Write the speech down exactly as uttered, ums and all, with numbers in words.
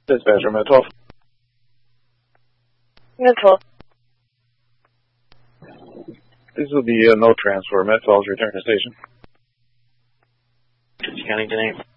Dispatcher, Med twelve. Med twelve. This will be a no transfer. Med twelve is returning to station. County to name.